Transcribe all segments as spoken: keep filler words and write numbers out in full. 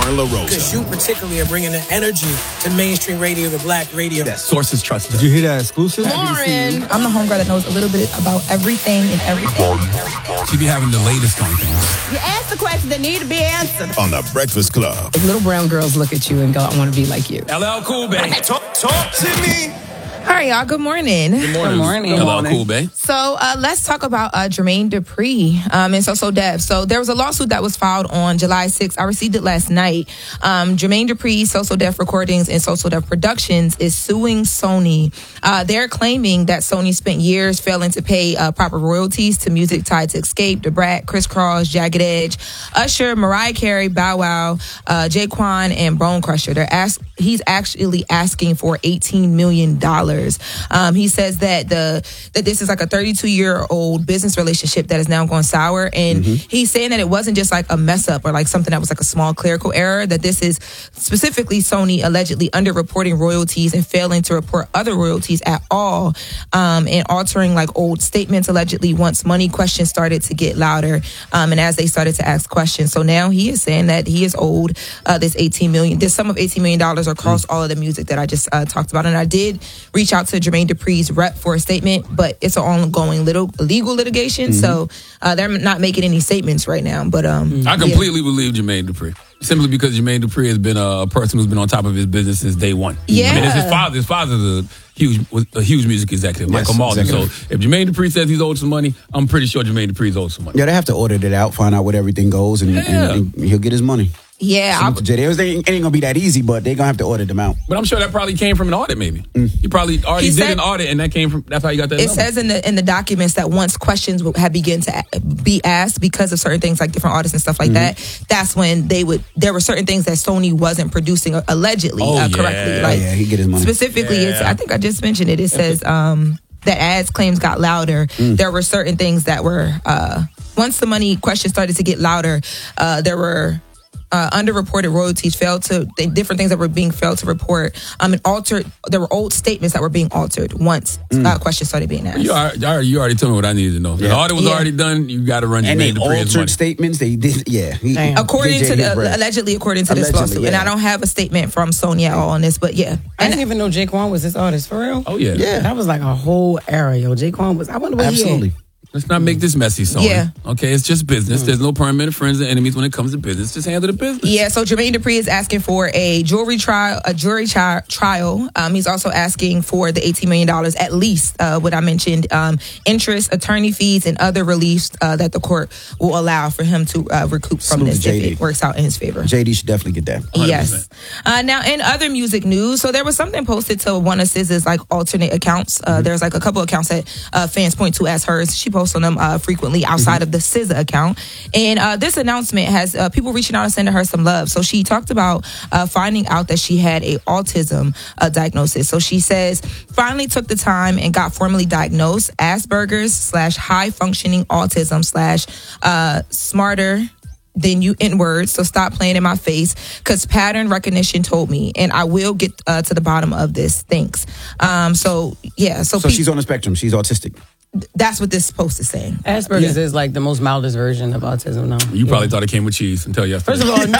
Lauren LaRosa. Because you particularly are bringing the energy to mainstream radio, the black radio. That sources trusted. Did you hear that exclusive? Lauren. I'm the homegirl that knows a little bit about everything and everything. She be having the latest on things. You ask the questions that need to be answered. On The Breakfast Club. Little brown girls look at you and go, I want to be like you. L L Cool Bay. Talk, talk to me. All right, y'all. Good morning. Good morning. Good morning. L L Cool Bay. So uh, let's talk about uh, Jermaine Dupri um, and So So Def. So there was a lawsuit that was filed on July sixth. I received it last night. Um, Jermaine Dupri, So So Def Recordings, and So So Def Productions is suing Sony. Uh, they're claiming that Sony spent years failing to pay uh, proper royalties to music tied to Escape, Da Brat, Criss Cross, Jagged Edge, Usher, Mariah Carey, Bow Wow, uh, Jaquan, and Bone Crusher. They're ask- he's actually asking for eighteen million dollars. Um, he says that the that this is like a thirty-two year old business relationship that is now going sour, and mm-hmm. he's saying that it wasn't just like a mess up or like something that was like a small clerical error. That this is specifically Sony allegedly underreporting royalties and failing to report other royalties at all, um, and altering like old statements allegedly once money questions started to get louder, um, and as they started to ask questions. So now he is saying that he is owed uh, this eighteen million, this sum of eighteen million dollars across mm-hmm. all of the music that I just uh, talked about, and I did reach out to Jermaine Dupri's rep for a statement, but it's an ongoing little legal litigation, mm-hmm. so uh, they're not making any statements right now. But um, I completely yeah. believe Jermaine Dupri, simply because Jermaine Dupri has been a person who's been on top of his business since day one. Yeah, I mean, it's his father. His father's a huge, a huge music executive, yes, Michael Malden. executive. So if Jermaine Dupri says he's owed some money, I'm pretty sure Jermaine Dupri's owed some money. Yeah, they have to audit it out, find out what everything goes, and, yeah. and, and he'll get his money. Yeah, It ain't, ain't gonna be that easy, but they're gonna have to audit them out. But I'm sure that probably came from an audit, maybe. Mm. He probably already he did said, an audit, and that came from. That's how you got that. It number. says in the in the documents that once questions had begun to be asked because of certain things like different audits and stuff like mm-hmm. that, that's when they would. There were certain things that Sony wasn't producing allegedly oh, uh, yeah. correctly. Like oh, yeah, he get his money. Specifically, yeah. it's. I think I just mentioned it. It says um, that as claims got louder, mm. there were certain things that were uh, once the money questions started to get louder, uh, there were. Uh, underreported royalties, failed to th- different things that were being failed to report. Um, and altered. There were old statements that were being altered once mm. uh, questions started being asked. You already, you already told me what I needed to know. Yeah. The audit was yeah. already done. You got to run. And they Jermaine altered statements. They did. Yeah. He, according to the bread. allegedly, according to allegedly, this lawsuit, yeah. and I don't have a statement from Sony at all on this, but yeah, I didn't even know Jaquan was this artist for real. Oh yeah, yeah. That was like a whole era, yo. Jaquan was. I wonder what absolutely. he had. Let's not make this messy, Sony. Yeah. Okay, it's just business. Mm. There's no permanent friends or enemies when it comes to business. Just handle the business. Yeah, so Jermaine Dupri is asking for a jewelry trial, a jury tri- trial. Um, he's also asking for the eighteen million dollars, at least, uh, what I mentioned, um, interest, attorney fees, and other reliefs uh, that the court will allow for him to uh, recoup from Salute this to if J D. it works out in his favor. J D should definitely get that. one hundred percent. Yes. Uh, now, in other music news, so there was something posted to one of S Z A's like alternate accounts. Uh, mm-hmm. There's like a couple accounts that uh, fans point to as hers. She posts on them uh, frequently outside mm-hmm. of the S Z A account. And uh, this announcement has uh, people reaching out and sending her some love. So she talked about uh, finding out that she had a autism uh, diagnosis. So she says, finally took the time and got formally diagnosed Asperger's slash high functioning autism slash uh, smarter than you in words, so stop playing in my face, because pattern recognition told me, and I will get uh, to the bottom of this. Thanks. Um, so, yeah. So, so pe- she's on the spectrum. She's autistic. That's what this post is saying. Asperger's yeah. is like the most mildest version of autism now. You probably yeah. thought it came with cheese until yesterday. First of all,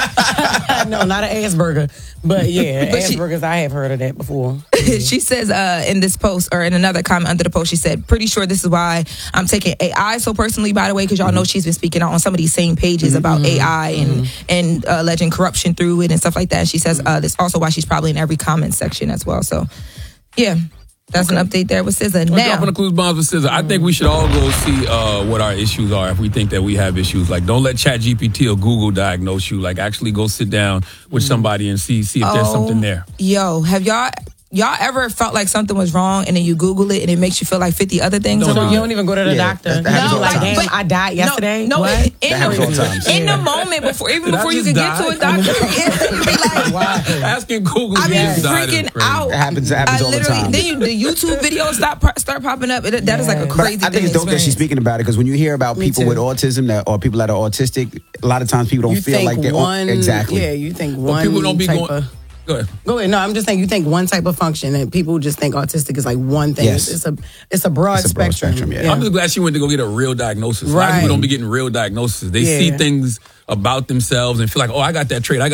no, not an Asperger. But yeah, but Asperger's, she, I have heard of that before. Yeah. She says uh, in this post, or in another comment under the post, she said, pretty sure this is why I'm taking A I so personally, by the way, because y'all mm-hmm. know she's been speaking out on some of these same pages mm-hmm. about A I and, mm-hmm. and uh, alleging corruption through it and stuff like that. And she says uh, that's also why she's probably in every comment section as well. So, yeah. That's okay. An update there with S Z A. We're now, dropping the clues bombs with S Z A. I think we should all go see uh, what our issues are if we think that we have issues. Like, don't let ChatGPT or Google diagnose you. Like, actually go sit down with somebody and see see if oh, there's something there. Yo, have y'all... Y'all ever felt like something was wrong and then you Google it and it makes you feel like fifty other things so are wrong? You don't even go to the yeah, doctor. That, that no, all like, time. damn, I died yesterday. No, no what? in, that the, all times. in yeah. the moment before, even Did before you can die? get to a doctor, it'd be like, wow. Asking Google. I mean, yes. freaking out. It happens, it happens I all the literally, time. Then you, the YouTube videos stop start popping up. It, that yeah. is like a crazy but I think thing it's dope that she's speaking about it, because when you hear about Me people too. with autism that or people that are autistic, a lot of times people don't you feel like they're one, exactly. Yeah, you think But one people don't be type going. of, Go ahead. Go ahead. No, I'm just saying you think one type of function, and people just think autistic is like one thing. Yes. It's a it's a broad It's a broad spectrum. spectrum, yeah. yeah. I'm just glad she went to go get a real diagnosis. A lot of Right. people don't be getting real diagnoses. They Yeah. see things about themselves and feel like, oh, I got that trait. I got